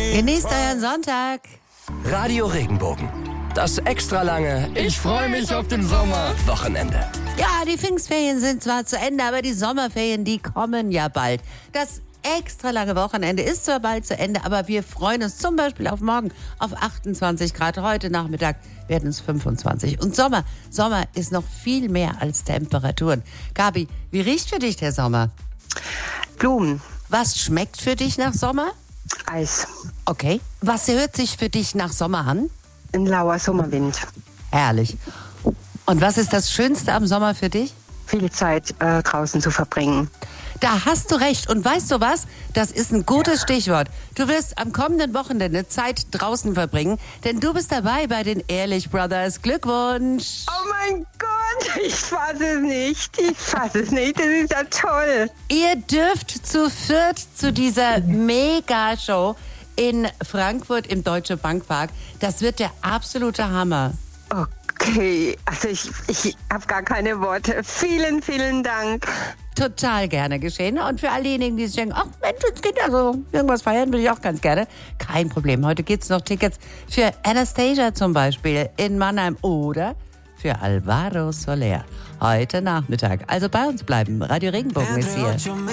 Genießt euren Sonntag. Radio Regenbogen. Das extra lange Ich freue mich auf den Sommer. Wochenende. Ja, die Pfingstferien sind zwar zu Ende, aber die Sommerferien, die kommen ja bald. Das extra lange Wochenende ist zwar bald zu Ende, aber wir freuen uns zum Beispiel auf morgen auf 28 Grad. Heute Nachmittag werden es 25. Und Sommer ist noch viel mehr als Temperaturen. Gabi, wie riecht für dich der Sommer? Blumen, Was schmeckt für dich nach Sommer? Eis, Okay. Was hört sich für dich nach Sommer an? ein lauer Sommerwind. Herrlich. Und was ist das Schönste am Sommer für dich? Viel Zeit draußen zu verbringen. Da hast du recht. Und weißt du was? Das ist ein gutes Stichwort. Du wirst am kommenden Wochenende Zeit draußen verbringen, denn du bist dabei bei den Ehrlich Brothers. Glückwunsch! Oh mein Gott, ich fasse es nicht. Das ist ja toll. Ihr dürft zu viert zu dieser Mega-Show in Frankfurt im Deutsche Bankpark. Das wird der absolute Hammer. Okay, also ich habe gar keine Worte. Vielen, vielen Dank. Total gerne geschehen. Und für all diejenigen, die sich denken, ach Mensch, jetzt geht ja so, irgendwas feiern will ich auch ganz gerne. Kein Problem. Heute gibt es noch Tickets für Anastasia zum Beispiel in Mannheim oder für Alvaro Soler heute Nachmittag. Also bei uns bleiben. Radio Regenbogen ist hier.